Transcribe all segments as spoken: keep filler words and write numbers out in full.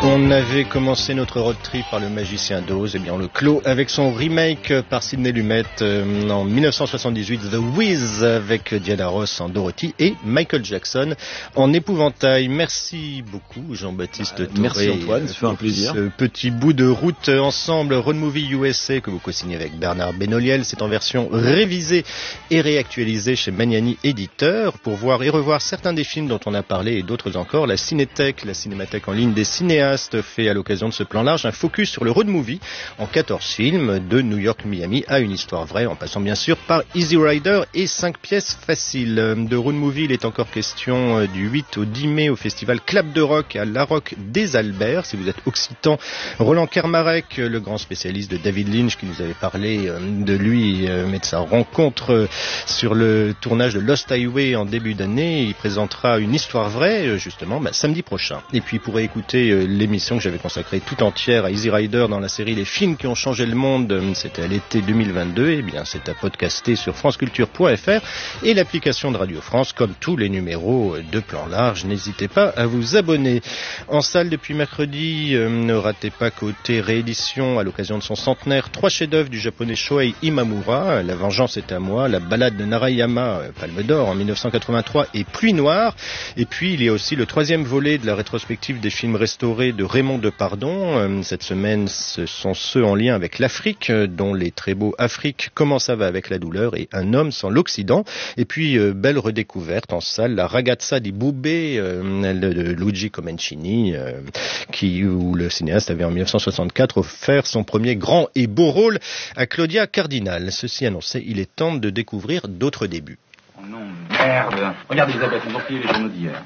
On avait commencé notre road trip par le magicien d'Oz, et bien on le clôt avec son remake par Sidney Lumet euh, en dix-neuf cent soixante-dix-huit, The Wiz, avec Diana Ross en Dorothy et Michael Jackson en épouvantail. Merci beaucoup Jean-Baptiste bah, Touré. Merci Antoine, ça fait un plaisir. Ce petit bout de route ensemble, Road Movie U S A que vous co-signez avec Bernard Benoliel, c'est en version révisée et réactualisée chez Magnani Éditeur. Pour voir et revoir certains des films dont on a parlé et d'autres encore, la Cinéthèque, la cinémathèque en ligne des cinéastes, fait à l'occasion de ce plan large un focus sur le road movie en quatorze films de New York, Miami à une histoire vraie, en passant bien sûr par Easy Rider et cinq pièces faciles. De road movie, il est encore question du huit au dix mai au festival Clap de Rock à La Roque des Alberts. Si vous êtes occitan, Roland Kermarek, le grand spécialiste de David Lynch qui nous avait parlé de lui, mais de sa rencontre sur le tournage de Lost Highway en début d'année, il présentera une histoire vraie justement bah, samedi prochain. Et puis pour écouter l'émission que j'avais consacrée tout entière à Easy Rider dans la série Les films qui ont changé le monde, c'était à l'été deux mille vingt-deux, et bien c'est à podcaster sur franceculture point f r et l'application de Radio France, comme tous les numéros de Plan Large. N'hésitez pas à vous abonner. En salle depuis mercredi, euh, ne ratez pas côté réédition à l'occasion de son centenaire, trois chefs-d'œuvre du japonais Shohei Imamura, La vengeance est à moi, La balade de Narayama, Palme d'or en dix-neuf cent quatre-vingt-trois et Pluie noire. Et puis il y a aussi le troisième volet de la rétrospective des films restaurés de Raymond Depardon. Cette semaine, ce sont ceux en lien avec l'Afrique, dont les très beaux Afrique, Comment ça va avec la douleur et Un homme sans l'Occident. Et puis, euh, belle redécouverte en salle, la Ragazza di Bube euh, de Luigi Comencini, euh, qui, où le cinéaste avait en dix-neuf cent soixante-quatre offert son premier grand et beau rôle à Claudia Cardinal. Ceci annoncé, il est temps de découvrir d'autres débuts. Oh non, merde. Regardez Isabelle, ils ont plié les journaux d'hier.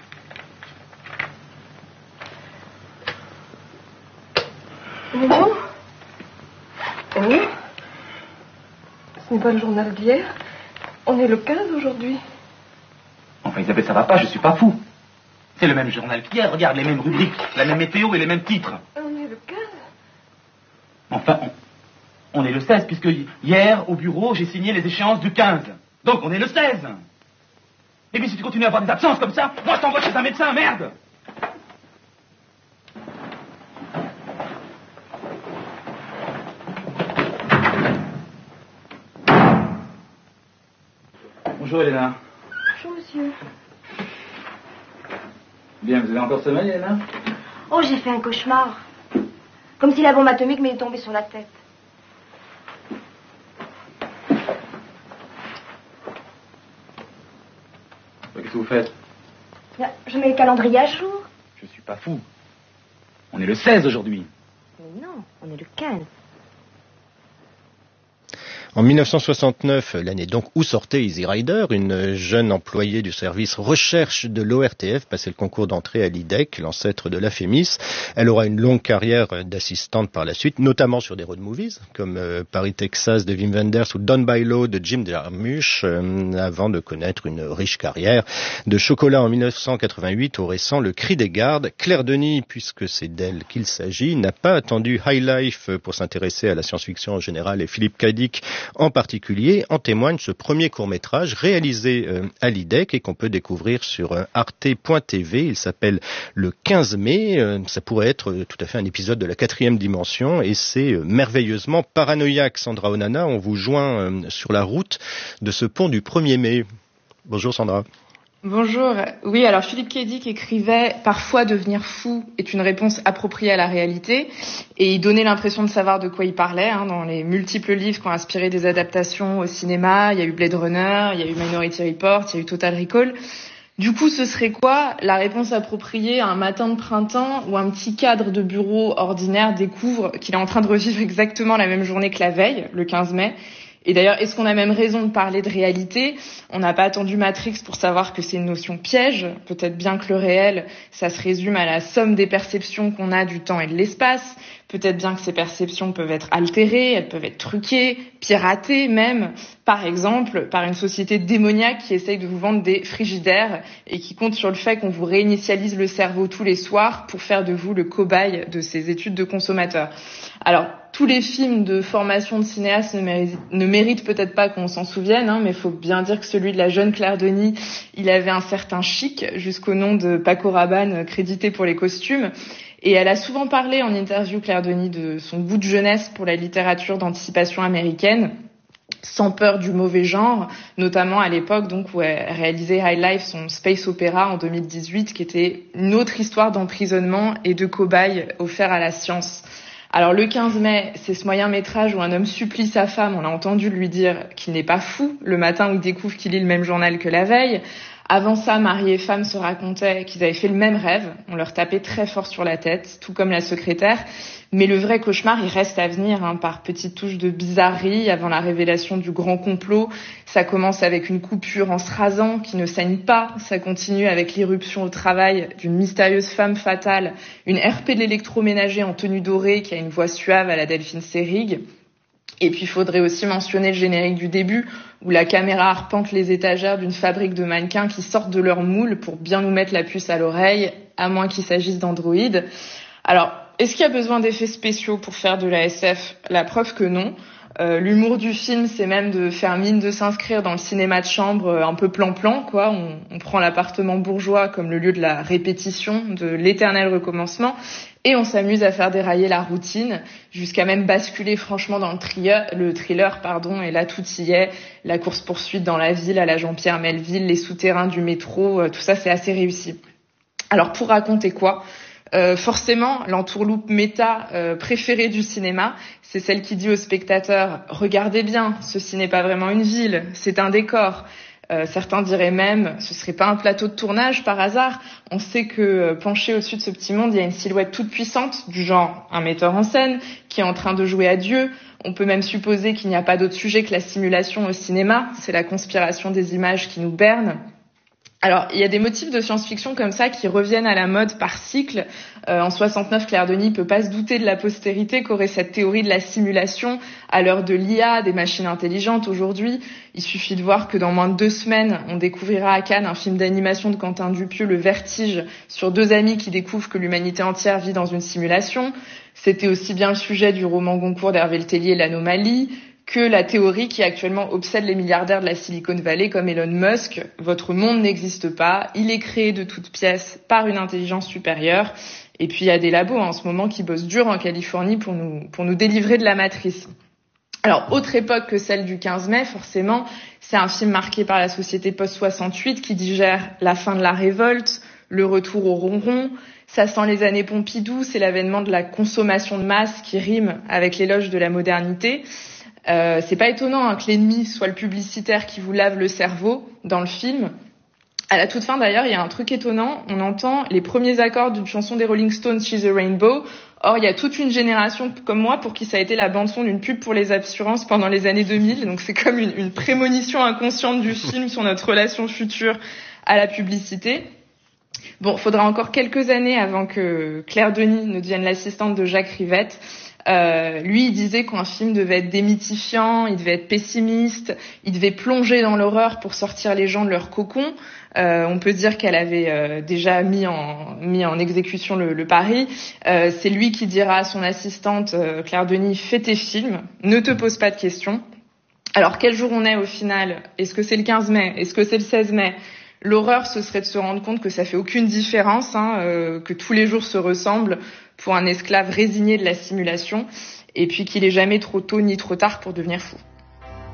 Bonjour. Oui. Ce n'est pas le journal d'hier. On est le quinze aujourd'hui. Enfin, Isabelle, ça va pas, je suis pas fou. C'est le même journal qu'hier, regarde, les mêmes rubriques, la même météo et les mêmes titres. On est le quinze. Enfin, on, on est le seize, puisque hier, au bureau, j'ai signé les échéances du quinze. Donc, on est le seize. Et puis, si tu continues à avoir des absences comme ça, moi, je t'envoie chez un médecin, merde. Bonjour Elena. Bonjour monsieur. Bien, vous avez encore sommeil Elena? Oh, j'ai fait un cauchemar. Comme si la bombe atomique m'était tombée sur la tête. Qu'est-ce que vous faites? Je mets le calendrier à jour. Je suis pas fou. On est le seize aujourd'hui. Mais non, on est le quinze. En dix-neuf cent soixante-neuf, l'année donc où sortait Easy Rider, une jeune employée du service recherche de l'O R T F passait le concours d'entrée à l'I D E C, l'ancêtre de la Fémis. Elle aura une longue carrière d'assistante par la suite, notamment sur des road movies, comme euh, Paris, Texas de Wim Wenders ou Down by Law de Jim Jarmusch, euh, avant de connaître une riche carrière de chocolat en dix-neuf cent quatre-vingt-huit au récent Le Cri des Gardes. Claire Denis, puisque c'est d'elle qu'il s'agit, n'a pas attendu High Life pour s'intéresser à la science-fiction en général et Philippe Cadic en particulier. En témoigne ce premier court-métrage réalisé euh, à l'I D E C et qu'on peut découvrir sur euh, arte point t v. Il s'appelle Le quinze mai. Euh, ça pourrait être euh, tout à fait un épisode de la quatrième dimension et c'est euh, merveilleusement paranoïaque. Sandra Onana, on vous joint euh, sur la route de ce pont du premier mai. Bonjour Sandra. Bonjour. Oui, alors Philippe Cadic écrivait « Parfois devenir fou est une réponse appropriée à la réalité » et il donnait l'impression de savoir de quoi il parlait hein, dans les multiples livres qui ont inspiré des adaptations au cinéma. Il y a eu Blade Runner, il y a eu Minority Report, il y a eu Total Recall. Du coup, ce serait quoi la réponse appropriée à un matin de printemps où un petit cadre de bureau ordinaire découvre qu'il est en train de revivre exactement la même journée que la veille, le quinze mai. Et d'ailleurs, est-ce qu'on a même raison de parler de réalité? On n'a pas attendu Matrix pour savoir que c'est une notion piège. Peut-être bien que le réel, ça se résume à la somme des perceptions qu'on a du temps et de l'espace. Peut-être bien que ces perceptions peuvent être altérées, elles peuvent être truquées, piratées même, par exemple, par une société démoniaque qui essaye de vous vendre des frigidaires et qui compte sur le fait qu'on vous réinitialise le cerveau tous les soirs pour faire de vous le cobaye de ces études de consommateurs. Alors, tous les films de formation de cinéaste ne méritent, ne méritent peut-être pas qu'on s'en souvienne, hein, mais il faut bien dire que celui de la jeune Claire Denis, il avait un certain chic, jusqu'au nom de Paco Rabanne crédité pour les costumes. Et elle a souvent parlé en interview, Claire Denis, de son goût de jeunesse pour la littérature d'anticipation américaine, sans peur du mauvais genre, notamment à l'époque donc où elle réalisait High Life, son space opéra en deux mille dix-huit, qui était une autre histoire d'emprisonnement et de cobaye offert à la science. Alors le quinze mai, c'est ce moyen métrage où un homme supplie sa femme, on a entendu lui dire qu'il n'est pas fou, le matin où il découvre qu'il lit le même journal que la veille. Avant ça, mari et femme se racontaient qu'ils avaient fait le même rêve. On leur tapait très fort sur la tête, tout comme la secrétaire. Mais le vrai cauchemar, il reste à venir, hein, par petites touches de bizarrerie avant la révélation du grand complot. Ça commence avec une coupure en se rasant qui ne saigne pas. Ça continue avec l'irruption au travail d'une mystérieuse femme fatale, une R P de l'électroménager en tenue dorée qui a une voix suave à la Delphine Seyrig. Et puis, il faudrait aussi mentionner le générique du début, où la caméra arpente les étagères d'une fabrique de mannequins qui sortent de leur moule pour bien nous mettre la puce à l'oreille, à moins qu'il s'agisse d'androïdes. Alors, est-ce qu'il y a besoin d'effets spéciaux pour faire de la S F ? La preuve que non. Euh, l'humour du film, c'est même de faire mine de s'inscrire dans le cinéma de chambre euh, un peu plan-plan, quoi. On, on prend l'appartement bourgeois comme le lieu de la répétition, de l'éternel recommencement, et on s'amuse à faire dérailler la routine, jusqu'à même basculer franchement dans le, thriller, le thriller, pardon, et là tout y est, la course-poursuite dans la ville à la Jean-Pierre Melville, les souterrains du métro, euh, tout ça c'est assez réussi. Alors pour raconter quoi ? Euh, forcément, l'entourloupe méta euh, préférée du cinéma, c'est celle qui dit au spectateur « Regardez bien, ceci n'est pas vraiment une ville, c'est un décor ». Euh, certains diraient même « Ce serait pas un plateau de tournage par hasard ?» On sait que euh, penché au-dessus de ce petit monde, il y a une silhouette toute puissante, du genre un metteur en scène qui est en train de jouer à Dieu. On peut même supposer qu'il n'y a pas d'autre sujet que la simulation au cinéma, c'est la conspiration des images qui nous berne. Alors, il y a des motifs de science-fiction comme ça qui reviennent à la mode par cycle. Euh, en soixante-neuf, Claire Denis peut pas se douter de la postérité qu'aurait cette théorie de la simulation à l'heure de l'I A, des machines intelligentes aujourd'hui. Il suffit de voir que dans moins de deux semaines, on découvrira à Cannes un film d'animation de Quentin Dupieux, Le Vertige, sur deux amis qui découvrent que l'humanité entière vit dans une simulation. C'était aussi bien le sujet du roman Goncourt d'Hervé Le Tellier, L'Anomalie, que la théorie qui actuellement obsède les milliardaires de la Silicon Valley comme Elon Musk. Votre monde n'existe pas, il est créé de toutes pièces par une intelligence supérieure. Et puis il y a des labos en ce moment qui bossent dur en Californie pour nous, pour nous délivrer de la matrice. Alors, autre époque que celle du quinze mai, forcément, c'est un film marqué par la société post-soixante-huit qui digère la fin de la révolte, le retour au ronron. Ça sent les années Pompidou, c'est l'avènement de la consommation de masse qui rime avec l'éloge de la modernité. Euh, c'est pas étonnant hein, que l'ennemi soit le publicitaire qui vous lave le cerveau dans le film. À la toute fin d'ailleurs, il y a un truc étonnant, on entend les premiers accords d'une chanson des Rolling Stones, She's a Rainbow. Or, il y a toute une génération comme moi pour qui ça a été la bande-son d'une pub pour les assurances pendant les années deux mille. Donc c'est comme une, une prémonition inconsciente du film sur notre relation future à la publicité. Bon, faudra encore quelques années avant que Claire Denis ne devienne l'assistante de Jacques Rivette. Euh, lui, il disait qu'un film devait être démythifiant, il devait être pessimiste, il devait plonger dans l'horreur pour sortir les gens de leur cocon. Euh, on peut dire qu'elle avait euh, déjà mis en, mis en exécution le, le pari. Euh, c'est lui qui dira à son assistante, euh, Claire Denis, fais tes films, ne te pose pas de questions. Alors, quel jour on est au final ? Est-ce que c'est le quinze mai ? Est-ce que c'est le seize mai ? L'horreur, ce serait de se rendre compte que ça fait aucune différence, hein, euh, que tous les jours se ressemblent pour un esclave résigné de la simulation, et puis qu'il est jamais trop tôt ni trop tard pour devenir fou.